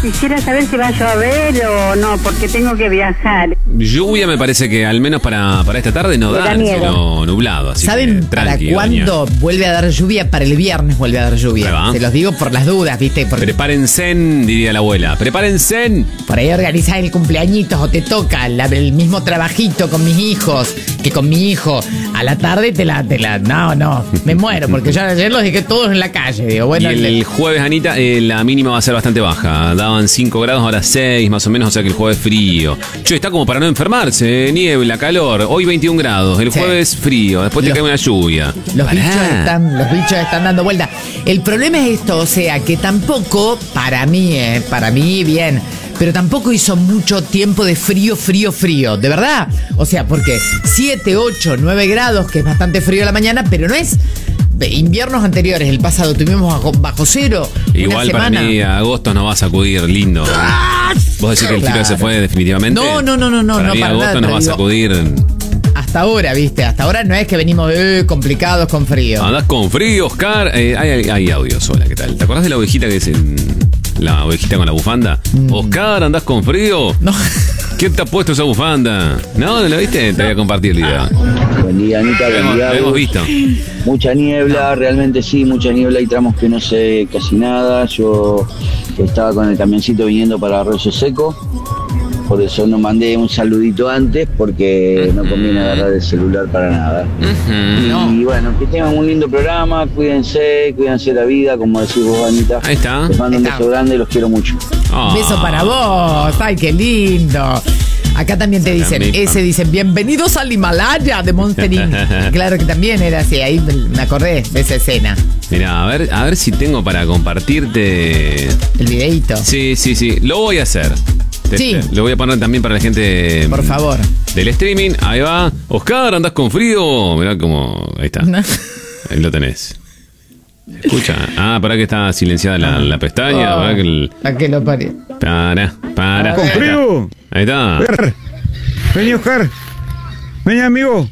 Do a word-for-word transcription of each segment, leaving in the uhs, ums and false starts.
Quisiera saber si va a llover o no, porque tengo que viajar. Lluvia me parece que al menos para, para esta tarde no da, sino nublado. Así ¿Saben que, para tranqui, cuándo doña. vuelve a dar lluvia? Para el viernes vuelve a dar lluvia. Se los digo por las dudas, ¿viste? Porque Prepárense, diría la abuela. Prepárense. por ahí organizás el cumpleañitos o te toca la- el mismo trabajito con mis hijos que con mi hijo. A la tarde te la... Te la no, no, me muero porque yo ayer los dejé todos en la calle. Digo, bueno, Y el, el- jueves, Anita, eh, la mínima va a ser bastante baja. Daban cinco grados, ahora seis más o menos, o sea que el jueves frío. Che, está como para no enfermarse, eh, niebla, calor. Hoy veintiún grados, el Sí. jueves frío, después Los- te cae una lluvia. Los Pará. bichos, están, los bichos están dando vuelta. El problema es esto, o sea, que tampoco, para mí, eh, para mí, bien, pero tampoco hizo mucho tiempo de frío, frío, frío. ¿De verdad? O sea, porque siete, ocho, nueve grados, que es bastante frío a la mañana, pero no es... De inviernos anteriores, el pasado, tuvimos bajo, bajo cero. Igual una para semana. mí, agosto no va a sacudir lindo. ¿Vos decís que el Claro. tiro se fue definitivamente? No, no, no, no, no, Para no, mí, para agosto nada, nos pero va a digo- sacudir. Hasta ahora, ¿viste? Hasta ahora no es que venimos eh, complicados con frío. Andás con frío, Oscar. Eh, hay, hay, hay audio sola, ¿qué tal? ¿Te acordás de la ovejita que es en- la ovejita con la bufanda? Oscar, ¿andás con frío? No. ¿Quién te ha puesto esa bufanda? ¿No? ¿No lo viste? Te voy a compartir el video. Buen día, Anita, Lo buen hemos, día. lo hemos visto. Mucha niebla, realmente sí, mucha niebla. Hay tramos que no sé casi nada. Yo estaba con el camioncito viniendo para Arroyo Seco. Por eso no mandé un saludito antes, porque no conviene agarrar el celular para nada. Ujú. Y bueno, que tengan un lindo programa, cuídense, cuídense la vida, como decís vos, Anita. Ahí está. Les mando un Está. beso grande y los quiero mucho. Ah. Un beso para vos. Ay, qué lindo. Acá también te dicen, También, ese dicen, bienvenidos al Himalaya de Monsterín. Claro que también era así, ahí me acordé de esa escena. Mirá, a ver, a ver si tengo para compartirte. El videíto. Sí, sí, sí. Lo voy a hacer. Te- Sí. te- Lo voy a poner también para la gente. Por favor. Del streaming. Ahí va. Oscar, ¿andás con frío? Mirá cómo. Ahí está. Ahí lo tenés. Escucha. Ah, para que está silenciada la, la pestaña. Oh, Para que el. ¿A qué lo pare? Para, para. ¿Con Ahí está. frío? Ahí está. Oscar, vení, Oscar. Vení, amigo.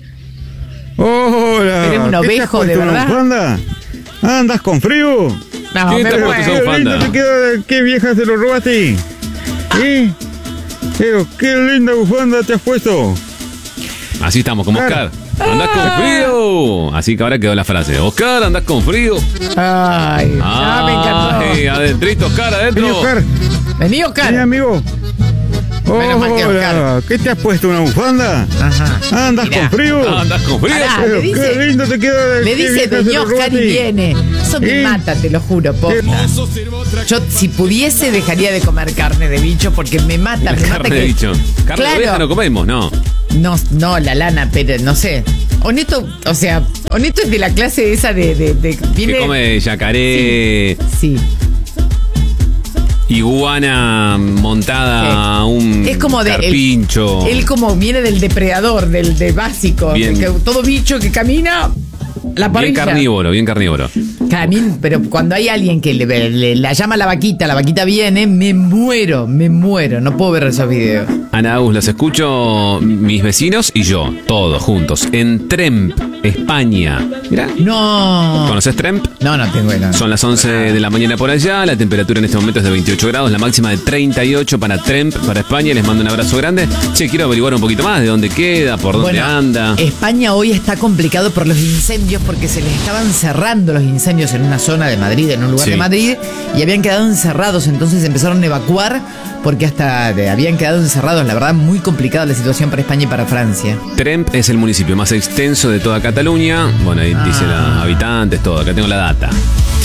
Hola. Eres un ¿Qué te has ovejo, puesto, de una verdad. bufanda? Ah, ¿andas con frío? No, ¿Quién me te ha puesto muero. esa Qué bufanda? lindo te queda, qué vieja se lo robaste. ¿Eh? Pero qué linda bufanda te has puesto. Así estamos, como Oscar. ¿Andás con frío? Así que ahora quedó la frase. Oscar, ¿andás con frío? Ay, ya me Ay, encantó. adentrito, Oscar, Vení, adentro. Oscar. Vení, Oscar. Vení, amigo. Menos mal que Hola. Oscar. ¿Qué te has puesto, una bufanda? Ajá. Ah, ¿andas Mirá. con frío? Ah, ¿andás con frío? Pará. Pero le dice- qué lindo te queda. Le qué dice vieja se Doña lo Oscar y robaste. viene. Eso me ¿Eh? mata, te lo juro, posta. Yo, si pudiese, dejaría de comer carne de bicho porque me mata, me mata Carne que... de bicho. Carne de Claro. oveja no comemos, no. No, no, la lana, pero no sé. Honesto, o sea, Honesto es de la clase esa de... de, de viene, Que come yacaré, Sí. iguana montada a un Es como de... el- carpincho. Él como viene del depredador, del de básico. Bien. de que todo bicho que camina... La Bien parrilla. carnívoro, bien carnívoro. Camin, pero cuando hay alguien que le, le- la llama a la vaquita, la vaquita viene, me muero, me muero. No puedo ver esos videos. Ana Agus, los escucho mis vecinos y yo, todos juntos, en Tremp, España. Mirá. No. ¿Conoces Tremp? No, no tengo nada. Son las once de la mañana por allá, la temperatura en este momento es de veintiocho grados, la máxima de treinta y ocho para Tremp, para España. Les mando un abrazo grande. Che, quiero averiguar un poquito más de dónde queda, por dónde Bueno, anda. España hoy está complicado por los incendios porque se les estaban cerrando los incendios en una zona de Madrid, en un lugar Sí. de Madrid, y habían quedado encerrados, entonces empezaron a evacuar porque hasta de- habían quedado encerrados. La verdad, muy complicada la situación para España y para Francia. Tremp es el municipio más extenso de toda Cataluña. Bueno, ahí dice los habitantes, todo. Acá tengo la data.